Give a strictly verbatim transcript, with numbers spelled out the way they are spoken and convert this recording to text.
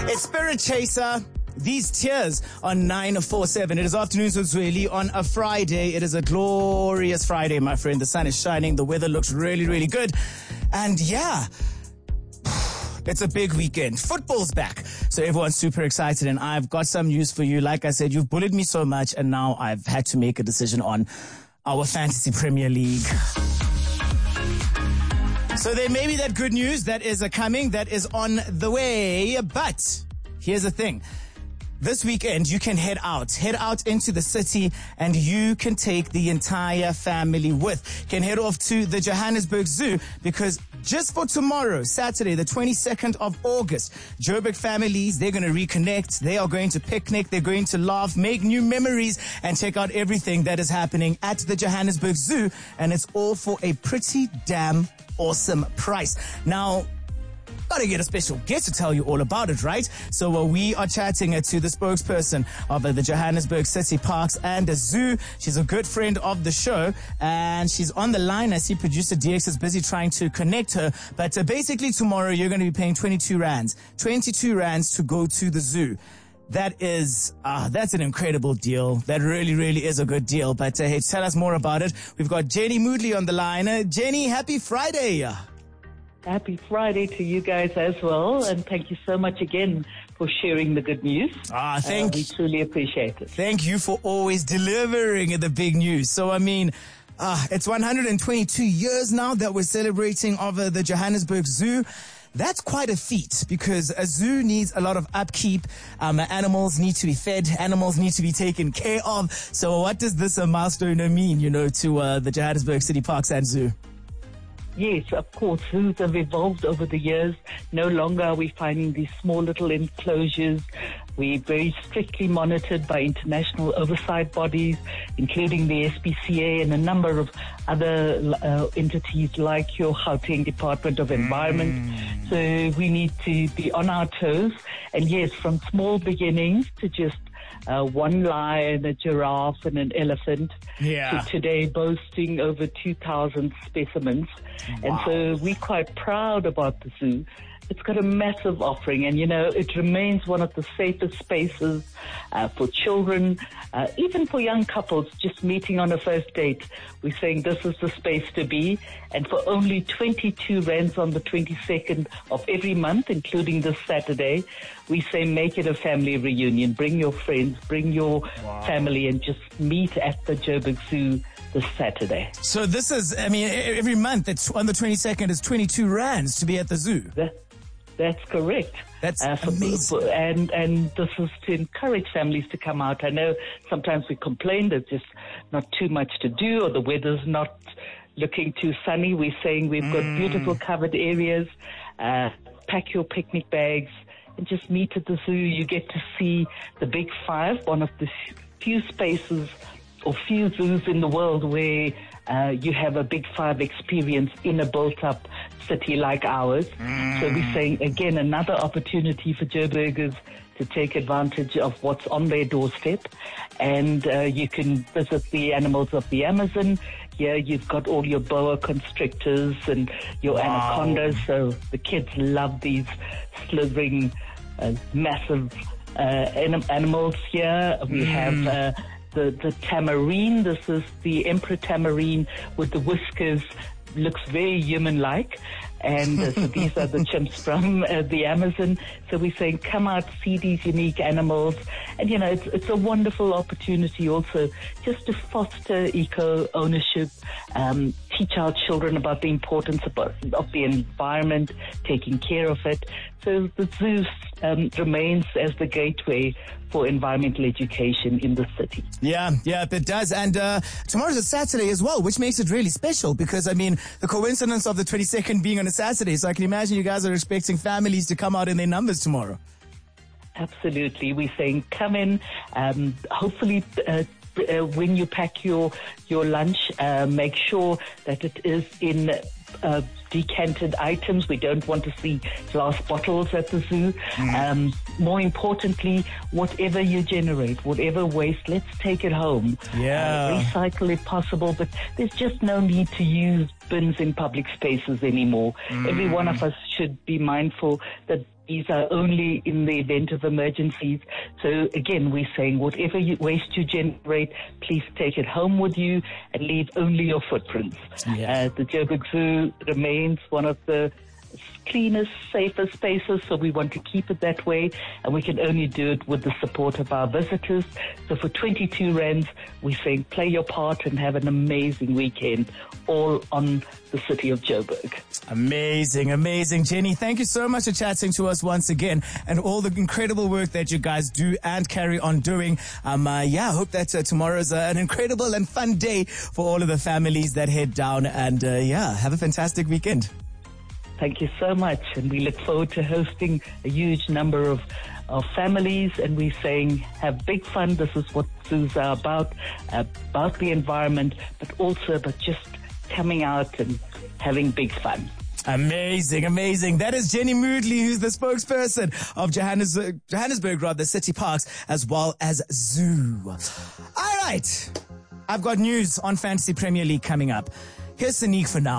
It's Spirit Chaser. These tears on nine four seven. It is afternoon so Zweli on a Friday. It is a glorious Friday, my friend. The sun is shining. The weather looks really, really good. And yeah, it's a big weekend. Football's back. So everyone's super excited. And I've got some news for you. Like I said, you've bullied me so much. And now I've had to make a decision on our Fantasy Premier League. So there may be that good news that is coming, that is on the way. But here's the thing. This weekend, you can head out, head out into the city, and you can take the entire family with. You can head off to the Johannesburg Zoo, because just for tomorrow, Saturday, the twenty-second of August, Joburg families, they're going to reconnect. They are going to picnic. They're going to laugh, make new memories, and check out everything that is happening at the Johannesburg Zoo. And it's all for a pretty damn awesome price. Now, gotta get a special guest to tell you all about it, right? So uh, we are chatting uh, to the spokesperson of uh, the Johannesburg City Parks and the Zoo. She's a good friend of the show, and she's on the line. I see producer D X is busy trying to connect her. But uh, basically tomorrow you're going to be paying twenty-two rands. twenty-two rands to go to the zoo. That is, uh, that's an incredible deal. That really, really is a good deal. But uh, hey, tell us more about it. We've got Jenny Moodley on the line. Uh, Jenny, happy Friday. Happy Friday to you guys as well, and thank you so much again for sharing the good news. Ah, thank uh, we truly appreciate it. Thank you for always delivering the big news. So, I mean, uh, it's one hundred twenty-two years now that we're celebrating over the Johannesburg Zoo. That's quite a feat, because a zoo needs a lot of upkeep. Um, animals need to be fed. Animals need to be taken care of. So what does this uh, milestone mean, you know, to uh, the Johannesburg City Parks and Zoo? Yes, of course, zoos have evolved over the years. No longer are we finding these small little enclosures. We're very strictly monitored by international oversight bodies, including the S P C A and a number of other uh, entities like your Gauteng Department of Environment. Mm. So we need to be on our toes. And yes, from small beginnings to just Uh, one lion, a giraffe, and an elephant. Yeah. To today boasting over two thousand specimens. Wow. And so we're quite proud about the zoo. It's got a massive offering, and you know, it remains one of the safest spaces uh, for children, uh, even for young couples just meeting on a first date. We're saying this is the space to be, and for only twenty-two rands on the twenty-second of every month, including this Saturday, we say make it a family reunion. Bring your friends, bring your wow. family, and just meet at the Joburg Zoo this Saturday. So this is, I mean, every month, it's on the twenty-second, it's twenty-two rands to be at the zoo. That, That's correct. That's uh, for, amazing. For, and, and this is to encourage families to come out. I know sometimes we complain there's just not too much to do, or the weather's not looking too sunny. We're saying we've mm. got beautiful covered areas. Uh, pack your picnic bags and just meet at the zoo. You get to see the Big Five, one of the few spaces or few zoos in the world where uh, you have a Big Five experience in a built-up city like ours. Mm. So we're saying, again, another opportunity for Joburgers to take advantage of what's on their doorstep. And uh, you can visit the animals of the Amazon. Here you've got all your boa constrictors and your wow. anacondas. So the kids love these slithering, uh, massive uh, anim- animals here. We mm. have uh, the, the tamarine. This is the emperor tamarine with the whiskers. Looks very human-like. And uh, so these are the chimps from uh, the Amazon. So we're saying, come out, see these unique animals. And, you know, it's, it's a wonderful opportunity also just to foster eco-ownership, um, teach our children about the importance of, of the environment, taking care of it. So the zoo um, remains as the gateway for environmental education in the city. Yeah, yeah, it does. And uh, tomorrow's a Saturday as well, which makes it really special because, I mean, the coincidence of the twenty-second being on a Saturday. So I can imagine you guys are expecting families to come out in their numbers tomorrow. Absolutely. We're saying come in, um, hopefully uh, uh, when you pack your, your lunch, uh, make sure that it is in uh, decanted items. We don't want to see glass bottles at the zoo. Mm. Um, more importantly, whatever you generate, whatever waste, let's take it home. Yeah. Uh, recycle if possible, but there's just no need to use bins in public spaces anymore. Mm. Every one of us should be mindful that These are only in the event of emergencies. So again, we're saying whatever you, waste you generate, please take it home with you and leave only your footprints. Yeah. Uh, the Joburg Zoo remains one of the cleanest, safest spaces, so we want to keep it that way, and we can only do it with the support of our visitors. So for twenty-two rands, we're saying play your part and have an amazing weekend, all on the city of Joburg. Amazing, amazing. Jenny, thank you so much for chatting to us once again and all the incredible work that you guys do and carry on doing. Um, uh, yeah, I hope that uh, tomorrow's uh, an incredible and fun day for all of the families that head down, and uh, yeah, have a fantastic weekend. Thank you so much, and we look forward to hosting a huge number of, of families, and we're saying have big fun. This is what zoos are about, about the environment, but also about just coming out and having big fun. Amazing, amazing. That is Jenny Moodley, who's the spokesperson of Johannesburg, Johannesburg, rather, City Parks, as well as Zoo. All right. I've got news on Fantasy Premier League coming up. Here's Sonique for now.